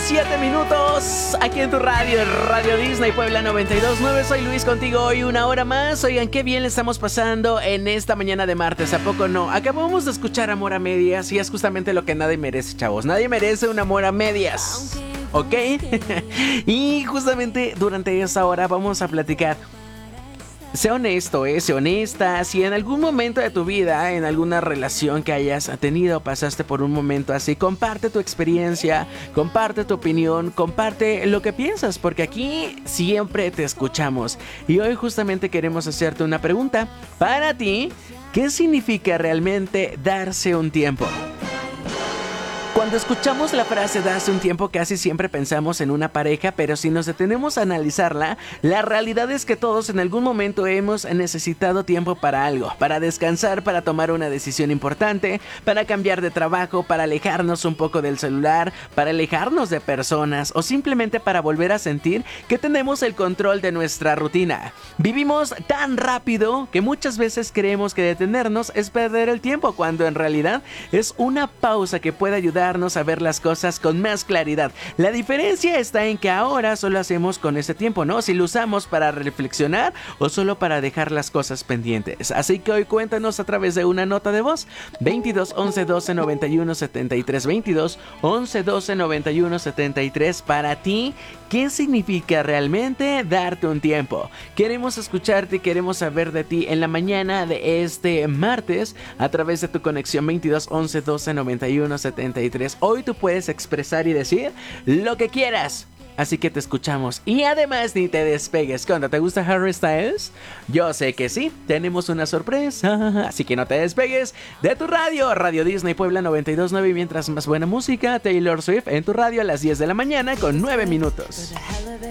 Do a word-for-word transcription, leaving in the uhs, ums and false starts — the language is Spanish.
siete minutos aquí en tu radio, Radio Disney Puebla noventa y dos punto nueve. Soy Luis contigo hoy una hora más. Oigan, qué bien le estamos pasando en esta mañana de martes, ¿a poco no? Acabamos de escuchar Amor a Medias y es justamente lo que nadie merece, chavos. Nadie merece un amor a medias, ¿ok? Y justamente durante esa hora vamos a platicar. Sé honesto, eh, sé honesta. Si en algún momento de tu vida, en alguna relación que hayas tenido, pasaste por un momento así, comparte tu experiencia, comparte tu opinión, comparte lo que piensas, porque aquí siempre te escuchamos. Y hoy justamente queremos hacerte una pregunta. Para ti, ¿qué significa realmente darse un tiempo? Cuando escuchamos la frase darse un tiempo, casi siempre pensamos en una pareja, pero si nos detenemos a analizarla, la realidad es que todos en algún momento hemos necesitado tiempo para algo, para descansar, para tomar una decisión importante, para cambiar de trabajo, para alejarnos un poco del celular, para alejarnos de personas o simplemente para volver a sentir que tenemos el control de nuestra rutina. Vivimos tan rápido que muchas veces creemos que detenernos es perder el tiempo, cuando en realidad es una pausa que puede ayudar a ver las cosas con más claridad. La diferencia está en que ahora solo hacemos con ese tiempo, ¿no? Si lo usamos para reflexionar o solo para dejar las cosas pendientes. Así que hoy cuéntanos a través de una nota de voz. veintidós, once, doce, noventa y uno, setenta y tres. veintidós, once, doce, noventa y uno, setenta y tres. Para ti, ¿qué significa realmente darte un tiempo? Queremos escucharte, queremos saber de ti en la mañana de este martes a través de tu conexión veintidós, once, doce, noventa y uno, setenta y tres. Hoy tú puedes expresar y decir lo que quieras. Así que te escuchamos. Y además ni te despegues. ¿Cuándo te gusta Harry Styles? Yo sé que sí. Tenemos una sorpresa. Así que no te despegues de tu radio. Radio Disney Puebla noventa y dos punto nueve. Y mientras más buena música, Taylor Swift en tu radio a las diez de la mañana con nueve minutos.